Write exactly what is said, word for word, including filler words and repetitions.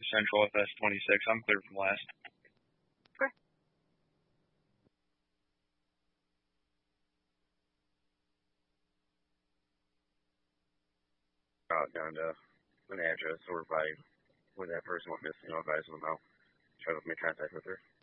Central F S twenty-six. I'm clear from last. Okay. Uh, down to an address or by when that person went missing, I'll advise them out. Try to make contact with her.